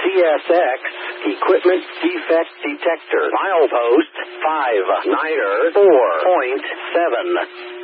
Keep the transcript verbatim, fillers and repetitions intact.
C S X Equipment Defect Detector. Milepost five niner four point seven.